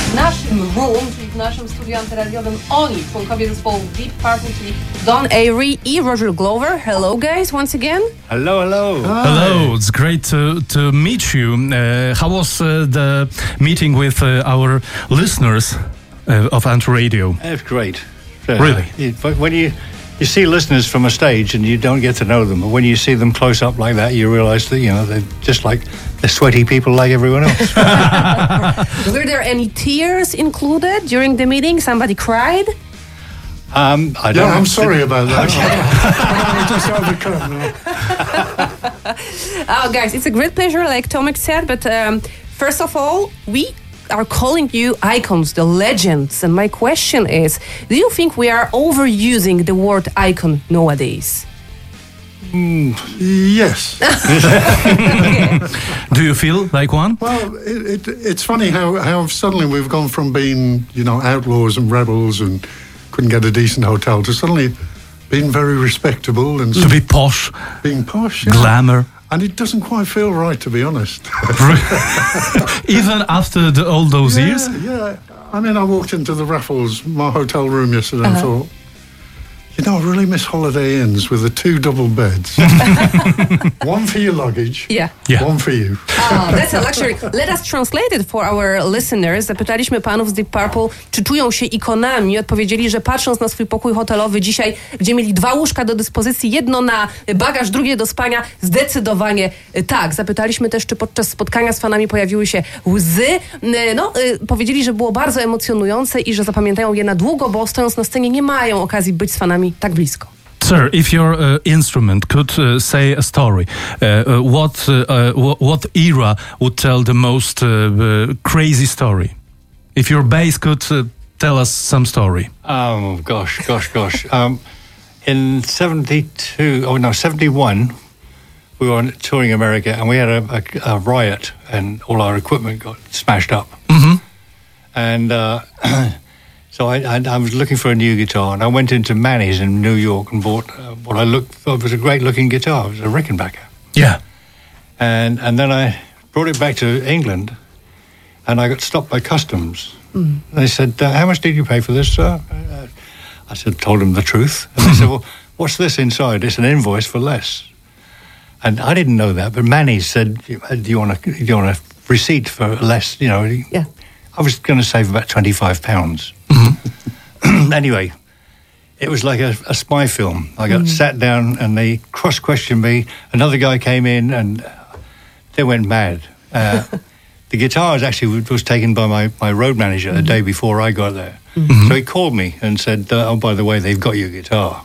w naszym room, czyli w naszym studiu antyradiowym, oni, członkowie zespołu Deep Purple, czyli Don Airey i Roger Glover. Hello guys, once again. Hello, hello. Hi. Hello, it's great to meet you. How was the meeting with our listeners of Anti Radio? It's great. Really? When you see listeners from a stage and you don't get to know them, but when you see them close up like that, you realize that, they're just like, they're sweaty people like everyone else. Were there any tears included during the meeting? Somebody cried? I don't know. I'm sorry about that. Oh, guys, it's a great pleasure, like Tomek said, but first of all, we are calling you icons, the legends. And my question is, do you think we are overusing the word icon nowadays? Yes. Okay. Do you feel like one? Well, it's funny how suddenly we've gone from being, outlaws and rebels and couldn't get a decent hotel to suddenly being very respectable and... To be posh. Being posh, yeah. Glamour. And it doesn't quite feel right, to be honest. Even after all those years? Yeah. I mean, I walked into the Raffles, my hotel room yesterday and thought, I really miss Holiday Inns with the 2 double beds. One for your luggage, one for you. Oh, that's a luxury. Let us translate it for our listeners. Zapytaliśmy panów z Deep Purple, czy czują się ikonami. Odpowiedzieli, że patrząc na swój pokój hotelowy dzisiaj, gdzie mieli 2 łóżka do dyspozycji, jedno na bagaż, drugie do spania, zdecydowanie tak. Zapytaliśmy też, czy podczas spotkania z fanami pojawiły się łzy. Powiedzieli, że było bardzo emocjonujące i że zapamiętają je na długo, bo stojąc na scenie nie mają okazji być z fanami tak blisko. Sir, if your instrument could say a story, what era would tell the most crazy story? If your bass could tell us some story. Oh, gosh. In 71, we were touring America and we had a riot and all our equipment got smashed up. Mm-hmm. And... So I was looking for a new guitar, and I went into Manny's in New York and bought what I thought was a great-looking guitar. It was a Rickenbacker. Yeah. And then I brought it back to England, and I got stopped by customs. Mm. They said, how much did you pay for this, sir? I told them the truth. And they said, well, what's this inside? It's an invoice for less. And I didn't know that, but Manny's said, do you want a receipt for less? Yeah. I was going to save about £25. Mm-hmm. Anyway, it was like a spy film. I got sat down and they cross-questioned me. Another guy came in and they went mad. The guitar was taken by my road manager the day before I got there. Mm-hmm. So he called me and said, oh, by the way, they've got your guitar.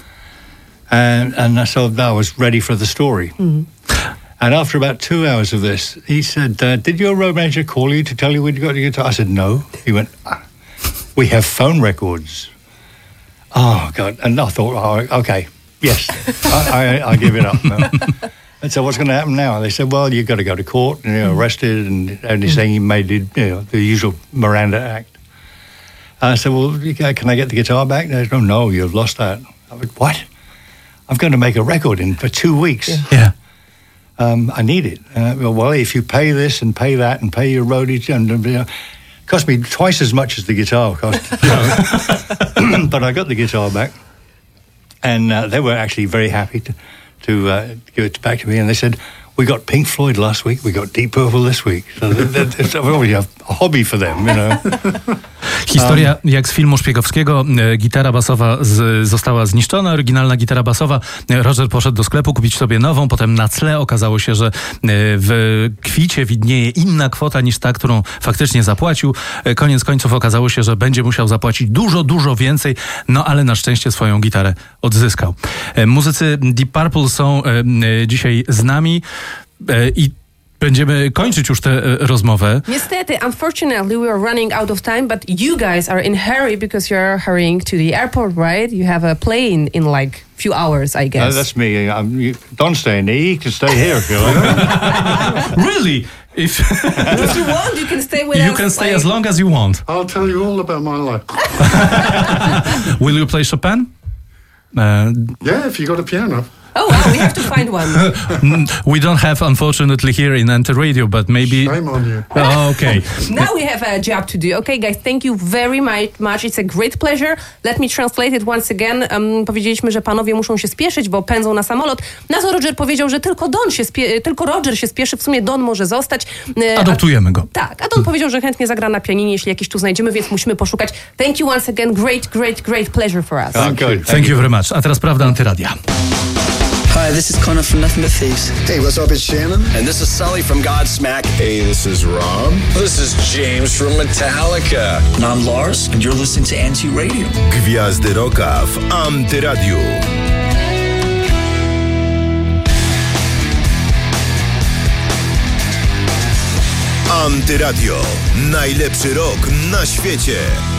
and so I was ready for the story. Mm-hmm. And after about 2 hours of this, he said, did your road manager call you to tell you we'd got your guitar? I said, no. He went, we have phone records. Oh, God. And I thought, oh, okay, yes, I give it up. And so what's going to happen now? They said, well, you've got to go to court and you're arrested and only saying you made the usual Miranda Act. I said, well, can I get the guitar back? They said, no, you've lost that. I went, what? I'm going to make a record for 2 weeks. Yeah. I need it. Well, if you pay this and pay that and pay your roadage, and it cost me twice as much as the guitar cost. But I got the guitar back, and they were actually very happy to give it back to me. And they said, we got Pink Floyd last week, we got Deep Purple this week. So it's already a hobby for them, Historia jak z filmu szpiegowskiego. Gitara basowa została zniszczona, oryginalna gitara basowa. Roger poszedł do sklepu kupić sobie nową, potem na tle okazało się, że w kwicie widnieje inna kwota niż ta, którą faktycznie zapłacił. Koniec końców okazało się, że będzie musiał zapłacić dużo więcej, ale na szczęście swoją gitarę odzyskał. Muzycy Deep Purple są dzisiaj z nami i będziemy kończyć już tę rozmowę. Niestety, unfortunately, we are running out of time, but you guys are in hurry because you are hurrying to the airport, right? You have a plane in like few hours, I guess. That's me. Don't stay in there. You can stay here if you like. Really? If you want, you can stay with us. You can stay as long as you want. I'll tell you all about my life. Will you play Chopin? Yeah, if you got a piano. Oh, wow, we have to find one. We don't have, unfortunately, here in Enter Radio, but maybe... Shame on you. Oh, okay. Now we have a job to do. Okay, guys, thank you very much. It's a great pleasure. Let me translate it once again. Powiedzieliśmy, że panowie muszą się spieszyć, bo pędzą na samolot. Na co Roger powiedział, że tylko Roger się spieszy. W sumie Don może zostać. Adoptujemy go. Tak, a Don powiedział, że chętnie zagra na pianinie, jeśli jakiś tu znajdziemy, więc musimy poszukać. Thank you once again. Great pleasure for us. Thank you very much. A teraz prawda Antyradia. Hi, this is Connor from Nothing But Thieves. Hey, what's up? It's Shannon. And this is Sully from Godsmack. Hey, this is Rob. This is James from Metallica. And I'm Lars, and you're listening to Anti-Radio. Gwiazdy Rocka w Antyradiu. Antyradio. Najlepszy rock na świecie.